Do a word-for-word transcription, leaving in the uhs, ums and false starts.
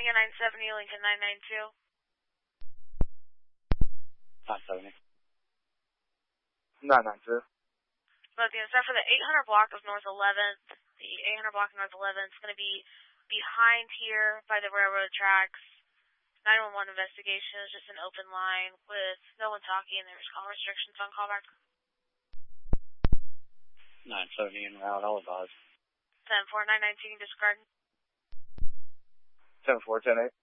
Omega nine seventy, Lincoln nine nine two. nine seventy. nine nine two. But the start for the eight hundred block of North eleventh. The eight hundred block of North eleventh is going to be behind here by the railroad tracks. nine one one investigation is just an open line with no one talking, and there's call restrictions on callback. nine seventy en route, I'll advise. ten four nine nineteen, discard. ten four, ten eight.